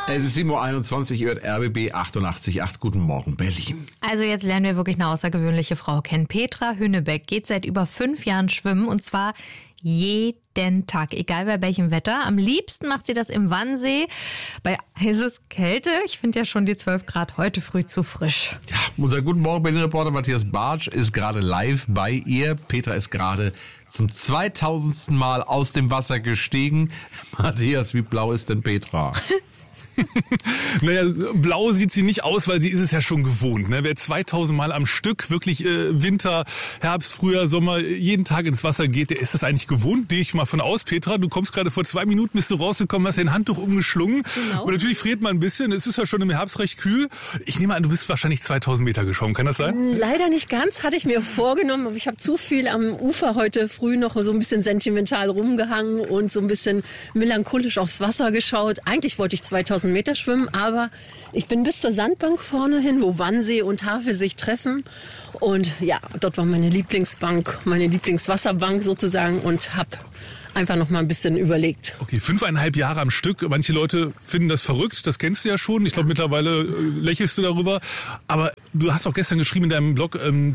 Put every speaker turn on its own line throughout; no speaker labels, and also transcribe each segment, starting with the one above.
Es ist 7.21 Uhr, RBB 88.8. Guten Morgen, Berlin.
Also jetzt lernen wir wirklich eine außergewöhnliche Frau kennen. Petra Hünnebeck geht seit über 5 Jahren schwimmen und zwar jeden Tag, egal bei welchem Wetter. Am liebsten macht sie das im Wannsee. Bei heißes Kälte. Ich finde ja schon die 12 Grad heute früh zu frisch.
Ja, unser Guten Morgen Berlin-Reporter Matthias Bartsch ist gerade live bei ihr. Petra ist gerade zum 2000. Mal aus dem Wasser gestiegen. Matthias, wie blau ist denn Petra?
Naja, blau sieht sie nicht aus, weil sie ist es ja schon gewohnt. Ne? Wer 2000 Mal am Stück wirklich Winter, Herbst, Frühjahr, Sommer jeden Tag ins Wasser geht, der ist das eigentlich gewohnt. Gehe ich mal von aus. Petra, du kommst gerade vor 2 Minuten, bist du rausgekommen, hast dein Handtuch umgeschlungen.
Genau.
Und natürlich friert man ein bisschen. Es ist ja schon im Herbst recht kühl. Ich nehme an, du bist wahrscheinlich 2000 Meter geschwommen. Kann das sein?
Leider nicht ganz, hatte ich mir vorgenommen. Aber ich habe zu viel am Ufer heute früh noch so ein bisschen sentimental rumgehangen und so ein bisschen melancholisch aufs Wasser geschaut. Eigentlich wollte ich 2000 Meter schwimmen, aber ich bin bis zur Sandbank vorne hin, wo Wannsee und Havel sich treffen. Und ja, dort war meine Lieblingsbank, meine Lieblingswasserbank sozusagen und habe einfach noch mal ein bisschen überlegt.
Okay, 5,5 Jahre am Stück. Manche Leute finden das verrückt, das kennst du ja schon. Ich glaube, mittlerweile lächelst du darüber. Aber du hast auch gestern geschrieben in deinem Blog,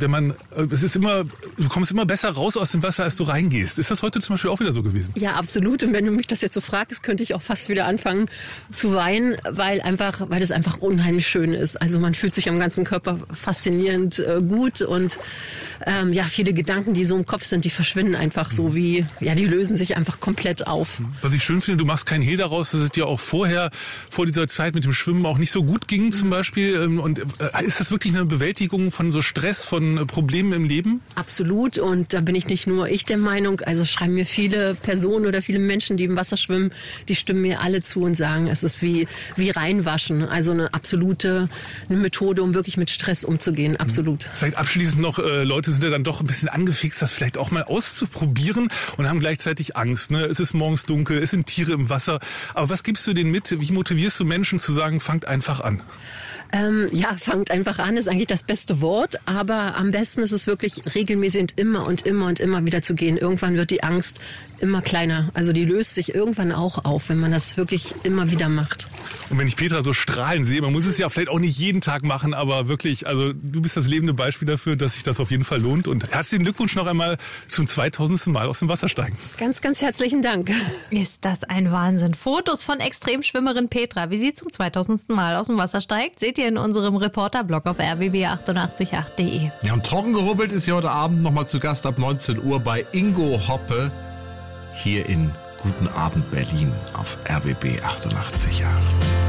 du kommst immer besser raus aus dem Wasser, als du reingehst. Ist das heute zum Beispiel auch wieder so gewesen?
Ja, absolut. Und wenn du mich das jetzt so fragst, könnte ich auch fast wieder anfangen zu weinen, weil es einfach unheimlich schön ist. Also man fühlt sich am ganzen Körper faszinierend gut und viele Gedanken, die so im Kopf sind, die verschwinden einfach so die lösen sich einfach komplett auf.
Was ich schön finde, du machst keinen Hehl daraus, dass es dir auch vor dieser Zeit mit dem Schwimmen auch nicht so gut ging zum Beispiel. Und ist das wirklich eine Bewältigung von so Stress, von Problemen im Leben?
Absolut. Und da bin ich nicht nur ich der Meinung. Also schreiben mir viele Personen oder viele Menschen, die im Wasser schwimmen, die stimmen mir alle zu und sagen, es ist wie reinwaschen. Also eine Methode, um wirklich mit Stress umzugehen. Absolut.
Vielleicht abschließend noch, Leute sind ja dann doch ein bisschen angefixt, das vielleicht auch mal auszuprobieren und haben gleichzeitig Angst. Ne? Es ist morgens dunkel, es sind Tiere im Wasser. Aber was gibst du denen mit? Wie motivierst du Menschen zu sagen, fangt einfach an?
Fangt einfach an, ist eigentlich das beste Wort. Aber am besten ist es wirklich regelmäßig und immer wieder zu gehen. Irgendwann wird die Angst immer kleiner. Also die löst sich irgendwann auch auf, wenn man das wirklich immer wieder macht.
Und wenn ich Petra so strahlen sehe, man muss es ja vielleicht auch nicht jeden Tag machen, aber wirklich, also du bist das lebende Beispiel dafür, dass sich das auf jeden Fall lohnt. Und herzlichen Glückwunsch noch einmal zum 2000. Mal aus dem Wasser steigen.
Ganz, ganz herzlichen Dank.
Ist das ein Wahnsinn. Fotos von Extremschwimmerin Petra, wie sie zum 2000. Mal aus dem Wasser steigt, seht ihr in unserem Reporterblog auf rbb888.de.
Ja, und trocken gerubbelt ist ja heute Abend nochmal zu Gast ab 19 Uhr bei Ingo Hoppe hier in Guten Abend Berlin auf RBB 88.8.